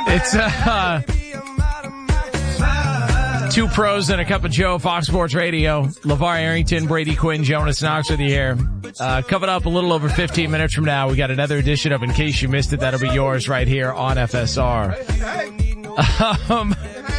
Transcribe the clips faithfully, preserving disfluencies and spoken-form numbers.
It's uh, two pros and a cup of Joe, Fox Sports Radio. LeVar Arrington, Brady Quinn, Jonas Knox with you here. Uh, coming up a little over fifteen minutes from now, we got another edition of In Case You Missed It. That'll be yours right here on F S R. Um,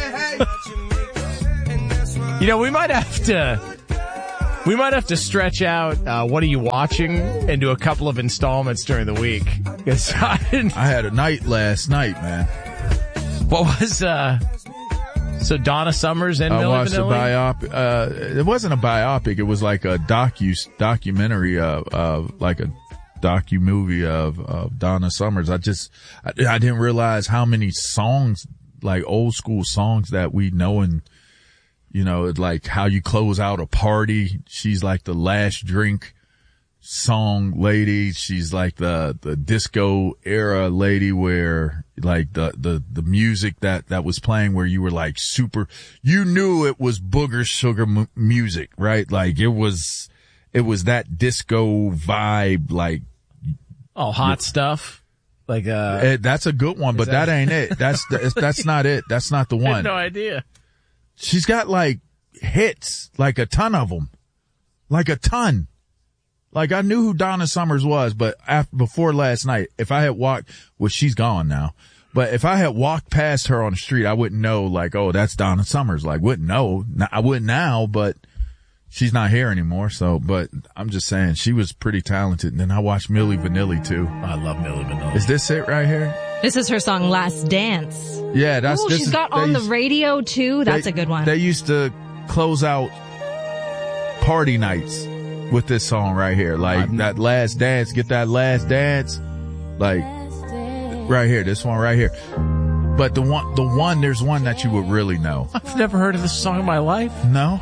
you know, we might have to... We might have to stretch out uh, what are you watching into a couple of installments during the week. I, didn't... I had a night last night, man. What was, uh, so Donna Summers and I Milli watched Vanilli? a biopic. Uh, it wasn't a biopic. It was like a docu documentary of, of like a docu movie of, of Donna Summers. I just, I, I didn't realize how many songs, like old school songs that we know, and you know, like how you close out a party. She's like the last drink song lady. She's like the, the disco era lady where like the, the, the music that, that was playing where you were like super, you knew it was Booger Sugar m- music, right? Like it was, it was that disco vibe, like. Oh, hot stuff. Like, uh. It, that's a good one, but that, that ain't it. That's, that's, that's not it. That's not the one. I had no idea. She's got like hits, like a ton of them, like a ton. Like I knew who Donna Summers was, but after, before last night, if I had walked, well, she's gone now, but if I had walked past her on the street, I wouldn't know like, oh, that's Donna Summers. Like wouldn't know. I wouldn't now, but she's not here anymore. So, but I'm just saying she was pretty talented. And then I watched Milli Vanilli too. I love Milli Vanilli. Is this it right here? This is her song Last Dance. Yeah, that's Ooh, this she's is, got on used, the radio too. That's they, a good one. They used to close out party nights with this song right here. Like I'm, that last dance, get that last dance. Like right here, this one right here. But the one, the one, there's one that you would really know. I've never heard of this song in my life. No?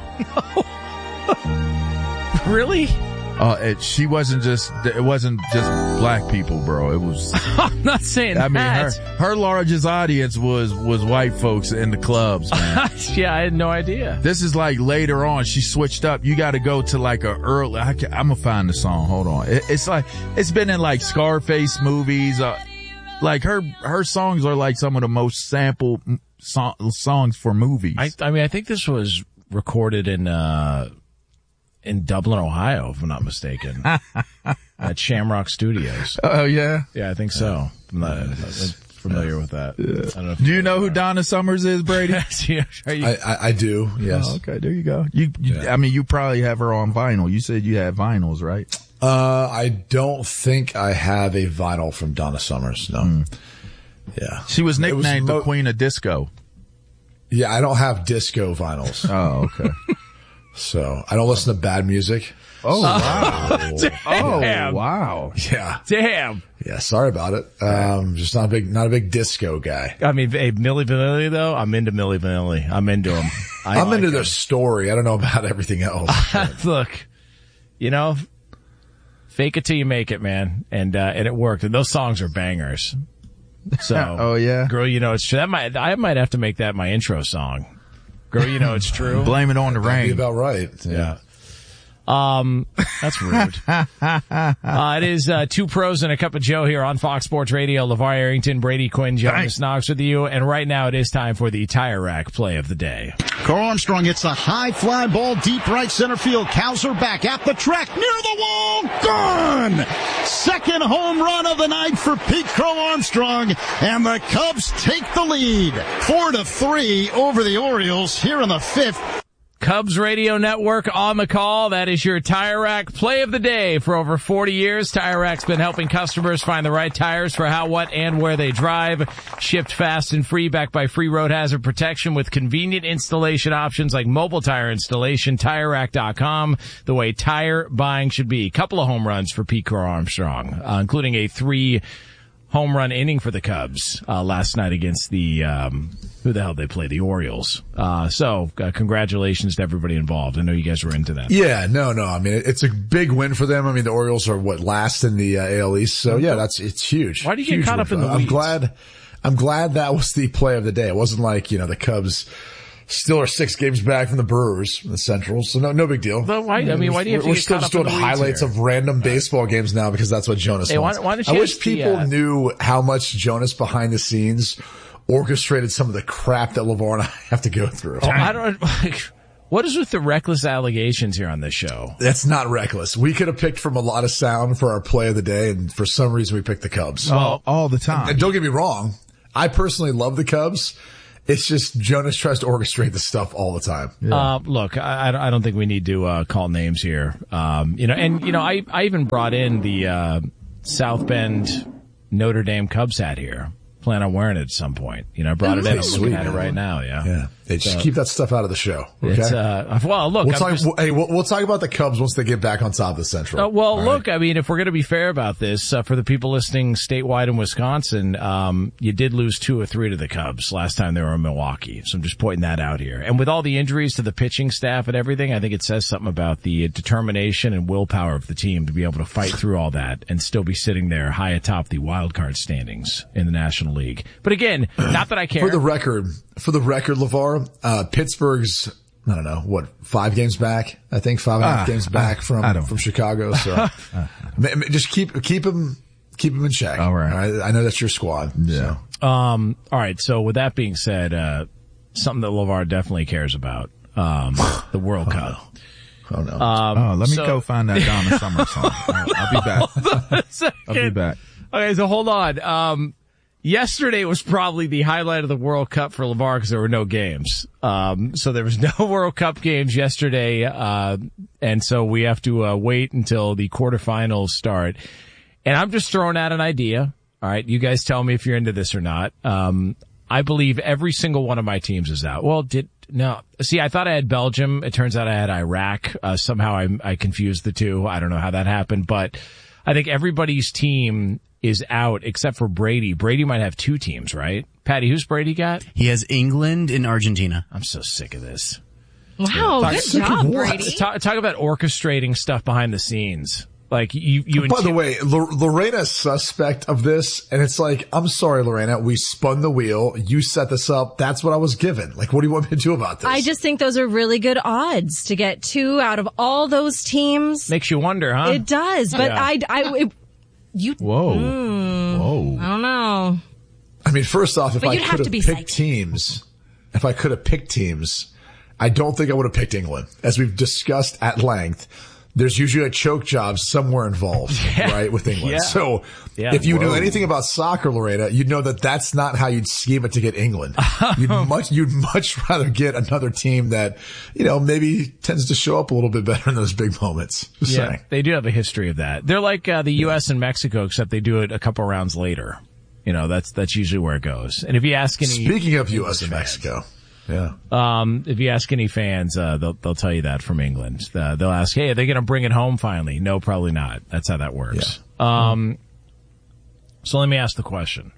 No. Really? Uh, it, she wasn't just, it wasn't just black people, bro. It was. I'm not saying I that. mean, her, her largest audience was, was white folks in the clubs, man. Yeah, I had no idea. This is like later on, she switched up. You got to go to like a early, I can, I'm gonna find the song. Hold on. It, it's like, it's been in like Scarface movies. Uh, like her, her songs are like some of the most sampled so- songs for movies. I, I mean, I think this was recorded in, uh, in Dublin, Ohio, if I'm not mistaken, at Shamrock Studios. Oh yeah, yeah, I think so. I'm not, I'm not familiar with that. Yeah. I don't know if do you know who Donna Summers is, Brady? you, you, I, I, I do. Yes. Oh, okay, there you go. You, you yeah. I mean, you probably have her on vinyl. You said you had vinyls, right? Uh, I don't think I have a vinyl from Donna Summers. No. Mm. Yeah. She was nicknamed was mo- the Queen of Disco. Yeah, I don't have disco vinyls. Oh, okay. So I don't listen to bad music. Oh, wow. Damn. Oh, wow. Yeah. Damn. Yeah. Sorry about it. Um, just not a big, not a big disco guy. I mean, hey, Milli Vanilli though, I'm into Milli Vanilli. I'm into him. I I'm like into him. their story. I don't know about everything else. Look, you know, fake it till you make it, man. And, uh, and it worked. And those songs are bangers. So, oh yeah. Girl, you know, it's true. That might, I might have to make that my intro song. Girl, you know it's true. Blame it on the rain. Be about right. Yeah. Um, that's rude. uh, it is, uh, two pros and a cup of Joe here on Fox Sports Radio. LeVar Arrington, Brady Quinn, Jonas Knox with you. And right now it is time for the Tire Rack play of the day. Carl Armstrong hits a high fly ball deep right center field. Cowser back at the track near the wall. Gone! Second home run of the night for Pete Crow Armstrong. And the Cubs take the lead. Four to three over the Orioles here in the fifth. Cubs Radio Network on the call. That is your Tire Rack play of the day. For over forty years, Tire Rack's been helping customers find the right tires for how, what, and where they drive. Shipped fast and free, backed by free road hazard protection with convenient installation options like mobile tire installation. Tire Rack dot com, the way tire buying should be. Couple of home runs for Pete Crow Armstrong, uh, including a three home run inning for the Cubs uh, last night against the um who the hell they play, the Orioles. Uh so uh, congratulations to everybody involved. I know you guys were into that. Yeah, no, no. I mean, it's a big win for them. I mean, the Orioles are what last in the uh, A L East, so yeah, that's it's huge. Why do you huge get caught up in the weeds? I'm glad. I'm glad that was the play of the day. It wasn't like, you know, the Cubs Still are six games back from the Brewers in the Central, so no, no big deal. But why? I mean, why do you have to We're get still caught just up in doing the weeds highlights here? of random baseball games now because that's what Jonas Hey, why- wants. why don't I you wish ask the, people uh, knew how much Jonas behind the scenes orchestrated some of the crap that LeVar and I have to go through. Oh, I don't. Like, what is with the reckless allegations here on this show? That's not reckless. We could have picked from a lot of sound for our play of the day, and for some reason we picked the Cubs. all, all the time. And don't get me wrong, I personally love the Cubs. It's just Jonas tries to orchestrate the stuff all the time. Uh, look, I, I don't think we need to uh, call names here. Um, you know, and you know, I I even brought in the uh, South Bend Notre Dame Cubs hat here. Plan on wearing it at some point. You know, I brought it in. I'm Sweet, looking at man. it right now. Yeah. Yeah. Hey, just So- keep that stuff out of the show. Okay. It's, uh, well, look, we'll I'm talk, just- hey, we'll, we'll talk about the Cubs once they get back on top of the Central. Uh, well, All look, right? I mean, if we're going to be fair about this, uh, for the people listening statewide in Wisconsin, um, you did lose two or three to the Cubs last time they were in Milwaukee. So I'm just pointing that out here. And with all the injuries to the pitching staff and everything, I think it says something about the determination and willpower of the team to be able to fight through all that and still be sitting there high atop the wild card standings in the National League. But again, not that I care. For the record, for the record, LeVar, uh, Pittsburgh's, I don't know, what, five games back? I think five and a half Ah, games back I- from, I don't- from Chicago. So Ma- ma- just keep, keep him, keep him in check. All right. I know that's your squad. Yeah. So. Um, all right. So with that being said, uh, something that LeVar definitely cares about, um, the World Cup. Oh no. Um, Oh, let me so- go find that Donna Summer song. All right, I'll be back. I'll be back. Okay, so hold on. Um, yesterday was probably the highlight of the World Cup for LeVar because there were no games. Um, so there was no World Cup games yesterday, uh, and so we have to uh, wait until the quarterfinals start. And I'm just throwing out an idea. All right, you guys tell me if you're into this or not. Um, I believe every single one of my teams is out. Well, did no. See, I thought I had Belgium. It turns out I had Iraq. Uh, somehow I, I confused the two. I don't know how that happened, but I think everybody's team is out except for Brady. Brady might have two teams, right? Patty, who's Brady got? He has England and Argentina. I'm so sick of this. Wow, good Sick of job, what? Brady. Talk, talk about orchestrating stuff behind the scenes. Like you, you. By the inti- way, L- Lorena's suspect of this, and it's like, I'm sorry, Lorena, we spun the wheel. You set this up. That's what I was given. Like, what do you want me to do about this? I just think those are really good odds to get two out of all those teams. makes you wonder, huh? It does, but Yeah. I, I, it, you, Whoa. I Whoa. don't know. I mean, first off, if But I you'd have could to have be picked psyched. teams, if I could have picked teams, I don't think I would have picked England. As we've discussed at length, there's usually a choke job somewhere involved, Yeah. right, with England. Yeah. So Yeah. if you Whoa. knew anything about soccer, Lorena, you'd know that that's not how you'd scheme it to get England. You'd much, you'd much rather get another team that, you know, maybe tends to show up a little bit better in those big moments. Just Yeah, saying. they do have a history of that. They're like uh, the U S and Mexico, except they do it a couple rounds later. You know, that's that's usually where it goes. And if you ask any, Speaking of U S and Mexico. Yeah. um, if you ask any fans, uh, they'll they'll tell you that from England. Uh, they'll ask, "Hey, are they going to bring it home finally?" No, probably not. That's how that works. Um, so let me ask the question: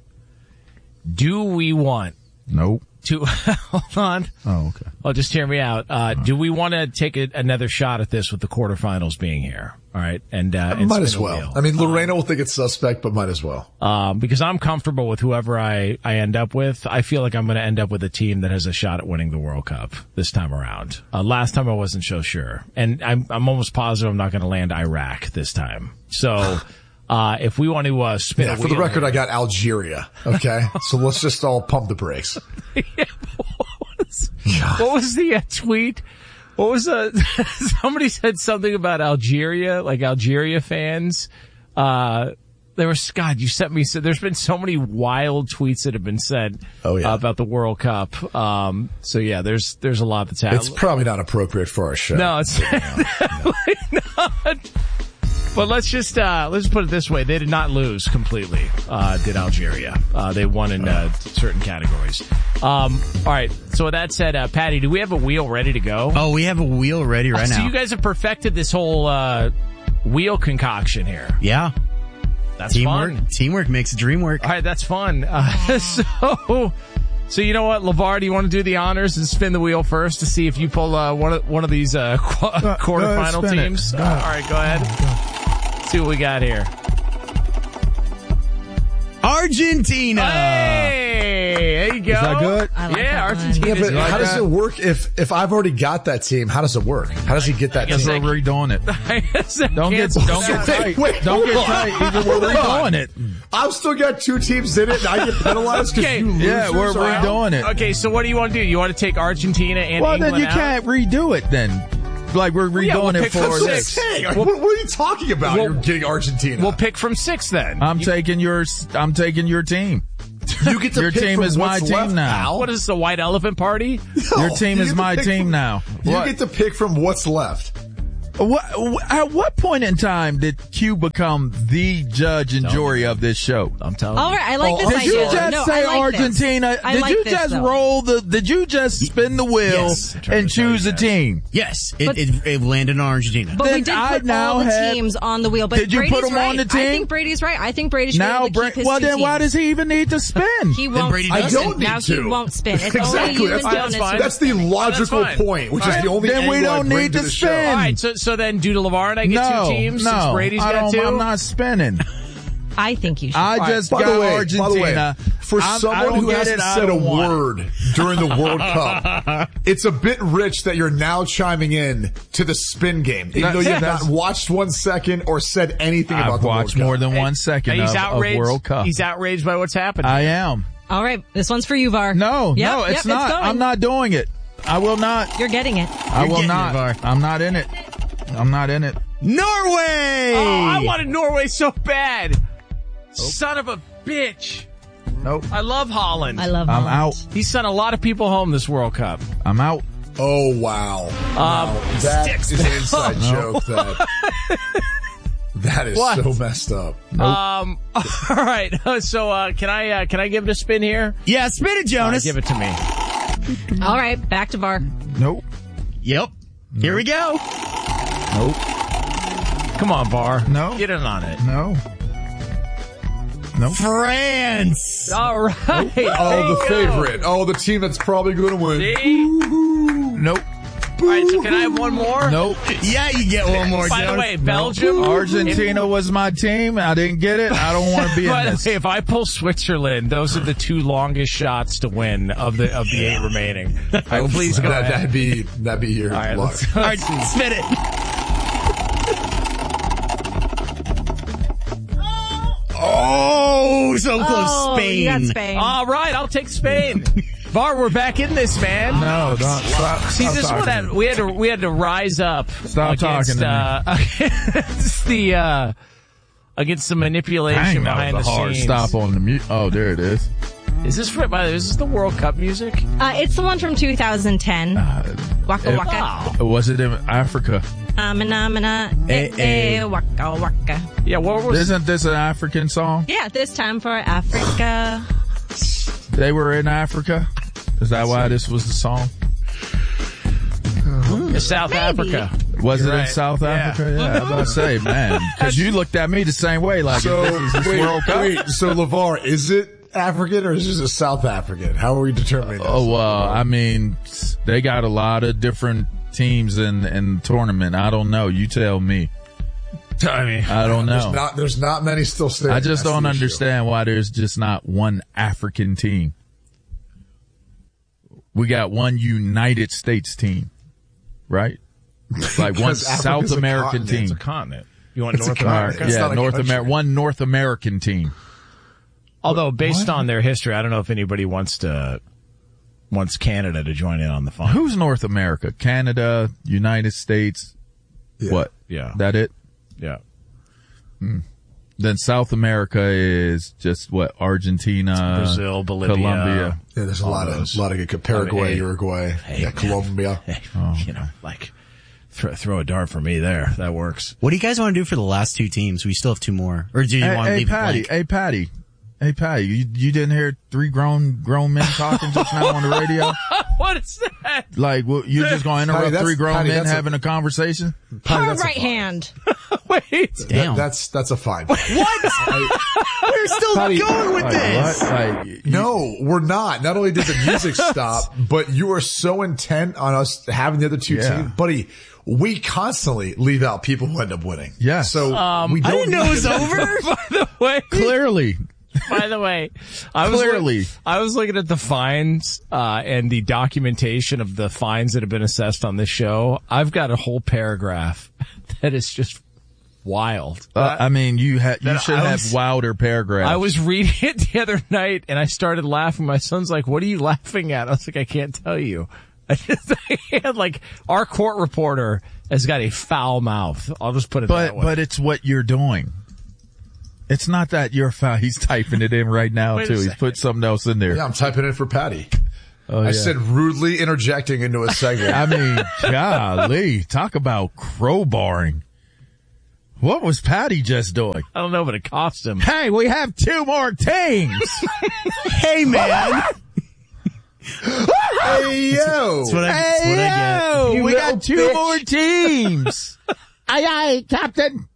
do we want Nope. to hold on? Oh, okay. Oh, just hear me out. Uh, do we want to take a, another shot at this with the quarterfinals being here? All right. And, uh, and Might spin as the well. wheel. I mean, Lorena will think it's suspect, but might as well. Um, because I'm comfortable with whoever I, I end up with. I feel like I'm going to end up with a team that has a shot at winning the World Cup this time around. Uh, last time I wasn't so sure. And I'm, I'm almost positive I'm not going to land Iraq this time. So, uh, if we want to, uh, spin Yeah, a for the wheel record, here- I got Algeria. Okay. So let's just all pump the brakes. What was the uh, tweet? What was uh somebody said something about Algeria, like Algeria fans. Uh, there was, God, you sent me, so there's been so many wild tweets that have been sent Oh, yeah. uh, about the World Cup. Um, so yeah, there's, there's a lot that's happening. It's probably not appropriate for our show. No, it's definitely not. But let's just, uh, let's put it this way. They did not lose completely, uh, did Algeria. Uh, they won in, uh, certain categories. Um, all right. So with that said, uh, Patty, do we have a wheel ready to go? Oh, we have a wheel ready right so now. you guys have perfected this whole, uh, wheel concoction here. yeah. That's Teamwork. fun. Teamwork makes the dream work. All right. That's fun. Uh, so, so you know what, LeVar, do you want to do the honors and spin the wheel first to see if you pull, uh, one of, one of these, uh, qu- go ahead, quarterfinal spin it. teams? Go Uh, ahead. all right. Go ahead. See what we got here. Argentina. Hey, there you go. Is that good? I like yeah, that one. Argentina. Yeah, but like how does that? it work if if I've already got that team? How does it work? How does he get that Because team? we're redoing it. Don't get, don't get tight. Wait, Don't get hold on. tight. Either we're Hold on. redoing it. I've still got two teams in it, and I get penalized because Okay. you losers Yeah, we're are out? redoing it. Okay, so what do you want to do? You want to take Argentina and Well, England then you out? can't redo it then. Like we're redoing yeah, we'll it pick for from That's what I'm six. saying. We'll- what, what are you talking about? we'll- You're getting Argentina. We'll pick from six then. I'm You- taking your I'm taking your team. you get to your pick team from is my what's team left, now. Al. What is this, the White Elephant Party? No, Your team you is get to my pick team from- now. You What? get to pick from what's left. What, at what point in time did Q become the judge and jury of this show? I'm telling All right, I like Oh, this Did you idea. just no, say I like this. Argentina? I Did like you this, just though. roll the? Did you just spin the wheel Yes. and choose a team? Yes, it, But- it, it landed on Argentina. But we Then did I put now all the have- teams on the wheel. But Did you Brady's put 'em right. on the I team? think Brady's right. I think Brady should Now, be able to Bra- keep his well, two then why teams. does he even need to spin? He won't Brady spin. does I don't need now to. he won't spin. It's Exactly. only you That's, and that's Jonas. fine. that's the logical fine. point, which All is right. the only Then we angle I don't bring need to to the spin. show. All right, so so then do LeVar and I get no, two teams no, since Brady's I got don't, two? I'm not spinning. I think you should. I right. just By got the way, Argentina. by the way, for I'm- I someone don't who get hasn't it, I said a don't want it. word during the World Cup, it's a bit rich that you're now chiming in to the spin game, even That- though you have that's- not watched one second or said anything about I've the watched World more Cup. than one second He's of, of outraged. World Cup. He's outraged by what's happening. I am. All right, this one's for you, Var. No, Yep, no, it's yep, not. going. I'm not doing it. I will not. You're getting it. I will getting it, not. Var. I'm not in it. I'm not in it. Norway! Oh, I wanted Norway so bad. Son of a bitch. Nope. I love Holland. I love. I'm Holland. out. He sent a lot of people home this World Cup. I'm out. Oh wow! Um, That is an inside joke. That that is What? so messed up. Um. All right. So, uh, can I uh, can I give it a spin here? Yeah, spin it, All right, Jonas. give it to me. All right, back to Var. Nope. Yep. Here we go. Nope. Come on, Bar. No. Get in on it. No. Nope. France. All right. Oh, the There you go. favorite. Oh, the team that's probably going to win. See? Nope. All right. So, can I have one more? Nope. Yeah, you get one more, By the Jonas. way, Belgium. Argentina was my team. I didn't get it. I don't want to be in By the this. way, if I pull Switzerland, those are the two longest shots to win of the of the eight remaining. All right, please go that, ahead. That'd be that'd be your All right, luck. let's, All right, spin it. Oh, so close. Oh, Spain. you got Spain. All right, I'll take Spain. Var, we're back in this, man. No, don't stop. See, stop this is what talking. that, we had to we had to rise up. Stop against, talking to me. uh, against the uh, against the manipulation Dang, that behind was the a hard scenes. stop on the mute. Oh, there it is. Is this for, by the way, is this the World Cup music? Uh, it's the one from two thousand ten. Waka it- waka. Wow. Was it in Africa? Amana, mana, eh, eh, waka waka. Yeah, what was Isn't this an African song? Yeah, this time for Africa. They were in Africa. Is that why this was the song? South Maybe. Africa? Was You're it right. in South Yeah. Africa? Yeah, I was about to say, man, because you looked at me the same way, like So this is this wait, World Cup. wait. So LeVar, is it African or is it South African? How are we determining this? Oh well, I mean, they got a lot of different teams in in the tournament. I don't know. You tell me. I mean, I don't There's know. not there's not many still standing. I just That's don't the issue. understand why there's just not one African team. We got one United States team, right? Like one Because Africa's South a American continent. team. it's a continent. You want It's a North continent. America? It's Yeah, not a North country. America. One North American team. Although, based on their history, I don't know if anybody wants to wants Canada to join in on the fun. Who's North America? Canada, United States. Yeah. What? Yeah. That it? Yeah. Then South America is just what? Argentina, Brazil, Bolivia. Colombia. Yeah, there's a All lot those. of lot of good Paraguay, I mean, hey, Uruguay, hey, yeah, man. Colombia. Hey, you know, like throw, throw a dart for me there. That works. What do you guys want to do for the last two teams? We still have two more. Or do you Hey, want to hey leave Patty, it blank? hey Patty, hey Patty, you you didn't hear three grown grown men talking just now on the radio? What is that? Like, well, you're just going to Patty, interrupt that's- three grown Patty, men that's a- having a conversation? Patty, Her that's a right fine. hand. Wait. Damn. That- that's that's a fine. What? We're still Patty, going with Like, this. what? Like, you- No, we're not. Not only did the music stop, but you are so intent on us having the other two Yeah. teams, buddy. We constantly leave out people who end up winning. Yes. So Um, we I don't didn't know it need was to- over. By the way, clearly, By the way, I was Clearly. look, I was looking at the fines uh, and the documentation of the fines that have been assessed on this show. I've got a whole paragraph that is just wild. Uh, I mean, you ha- you should I was- have wilder paragraphs. I was reading it the other night and I started laughing. My son's like, "What are you laughing at?" I was like, "I can't tell you." I just I had like our court reporter has got a foul mouth. I'll just put it but that way. but it's what you're doing. It's not that you're foul. He's typing it in right now Wait a too. He's second. put something else in there. Yeah, I'm typing in for Patty. Oh, I yeah. said rudely interjecting into a segment. I mean, golly, talk about crowbarring. What was Patty just doing? I don't know, but it cost him. Hey, we have two more teams. Hey, man. Hey, yo. That's what I, that's what I get. Yo, You we little got two bitch. more teams. Aye, aye, Captain.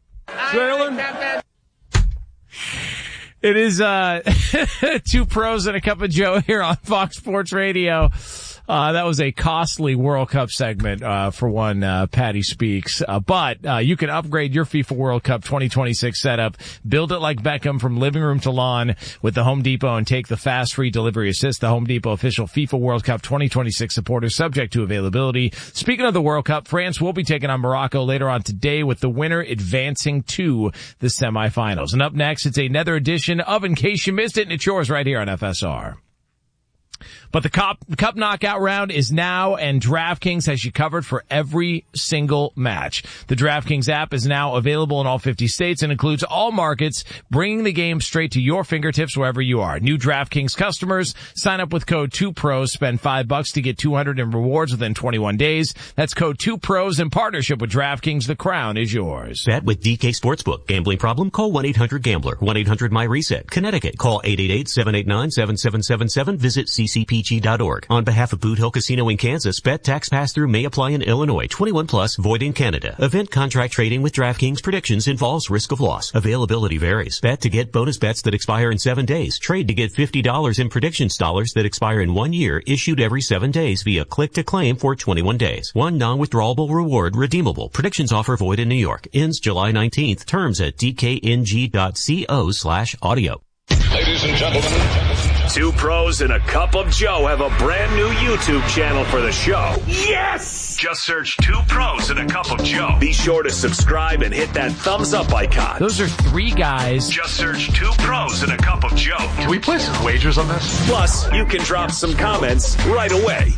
It is uh two pros and a cup of Joe here on Fox Sports Radio. Uh, that was a costly World Cup segment, uh, for one, uh, Patty Speaks. Uh, but, uh, you can upgrade your FIFA World Cup twenty twenty-six setup. Build it like Beckham from living room to lawn with the Home Depot and take the fast free delivery assist. The Home Depot official FIFA World Cup twenty twenty-six supporter subject to availability. Speaking of the World Cup, France will be taking on Morocco later on today with the winner advancing to the semifinals. And up next, it's another edition of In Case You Missed It, and it's yours right here on F S R. But the Cup, Cup knockout round is now, and DraftKings has you covered for every single match. The DraftKings app is now available in all fifty states and includes all markets, bringing the game straight to your fingertips wherever you are. New DraftKings customers sign up with code two pros, spend five bucks to get two hundred in rewards within twenty-one days. That's code two pros in partnership with DraftKings. The crown is yours. Bet with D K Sportsbook. Gambling problem? Call one eight hundred gambler. one eight hundred my reset. Connecticut. Call eight eight eight, seven eight nine, seven seven seven seven. Visit c c p g dot org. On behalf of Boot Hill Casino in Kansas, bet tax pass-through may apply in Illinois. twenty-one plus, void in Canada. Event contract trading with DraftKings predictions involves risk of loss. Availability varies. Bet to get bonus bets that expire in seven days. Trade to get fifty dollars in predictions dollars that expire in one year, issued every seven days via click to claim for twenty-one days. One non-withdrawable reward redeemable. Predictions offer void in New York. Ends July nineteenth. Terms at d k n g dot co slash audio. Ladies and gentlemen, Two Pros and a Cup of Joe have a brand new YouTube channel for the show. Yes! Just search Two Pros and a Cup of Joe. Be sure to subscribe and hit that thumbs up icon. Those are three guys. Just search Two Pros and a Cup of Joe. can we place some wagers on this? Plus, you can drop some comments right away.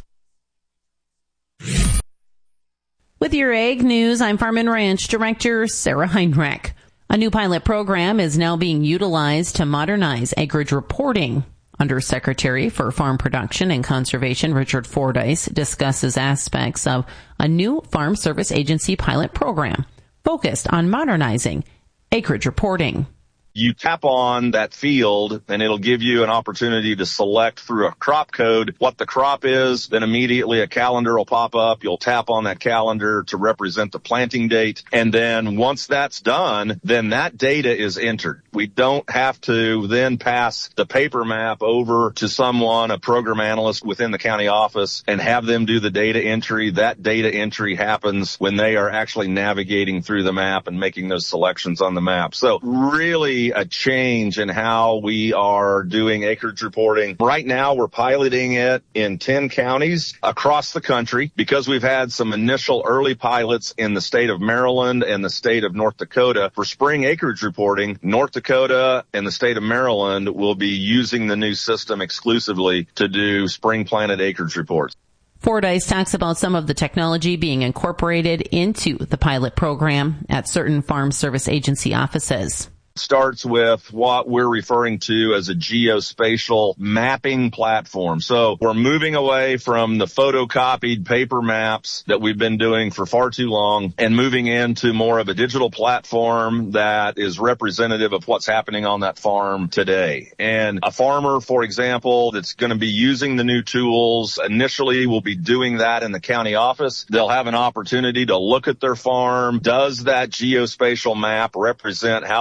With your Ag News, I'm Farm and Ranch Director Sarah Heinrich. A new pilot program is now being utilized to modernize acreage reporting. Undersecretary for Farm Production and Conservation Richard Fordyce discusses aspects of a new Farm Service Agency pilot program focused on modernizing acreage reporting. You tap on that field and it'll give you an opportunity to select through a crop code what the crop is. Then immediately a calendar will pop up. You'll tap on that calendar to represent the planting date. And then once that's done, then that data is entered. We don't have to then pass the paper map over to someone, a program analyst within the county office, and have them do the data entry. That data entry happens when they are actually navigating through the map and making those selections on the map. So really a change in how we are doing acreage reporting. Right now, we're piloting it in ten counties across the country because we've had some initial early pilots in the state of Maryland and the state of North Dakota for spring acreage reporting. North Dakota and the state of Maryland will be using the new system exclusively to do spring planted acreage reports. Fordyce talks about some of the technology being incorporated into the pilot program at certain Farm Service Agency offices. Starts with what we're referring to as a geospatial mapping platform. So we're moving away from the photocopied paper maps that we've been doing for far too long and moving into more of a digital platform that is representative of what's happening on that farm today. And a farmer, for example, that's going to be using the new tools initially will be doing that in the county office. They'll have an opportunity to look at their farm. Does that geospatial map represent how their farm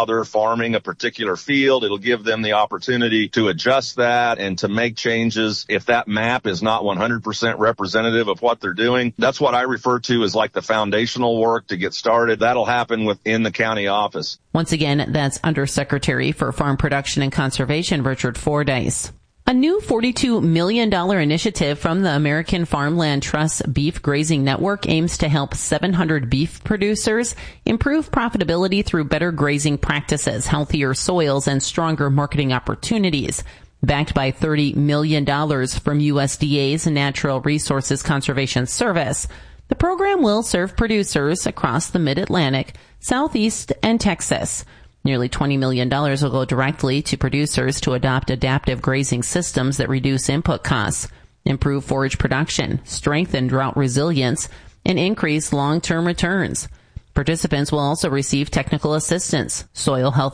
farming a particular field. It'll give them the opportunity to adjust that and to make changes if that map is not one hundred percent representative of what they're doing. That's what I refer to as like the foundational work to get started. That'll happen within the county office. Once again, that's Undersecretary for Farm Production and Conservation, Richard Fordyce. A new forty-two million dollars initiative from the American Farmland Trust Beef Grazing Network aims to help seven hundred beef producers improve profitability through better grazing practices, healthier soils, and stronger marketing opportunities. Backed by thirty million dollars from U S D A's Natural Resources Conservation Service, the program will serve producers across the Mid-Atlantic, Southeast, and Texas. Nearly twenty million dollars will go directly to producers to adopt adaptive grazing systems that reduce input costs, improve forage production, strengthen drought resilience, and increase long-term returns. Participants will also receive technical assistance, soil health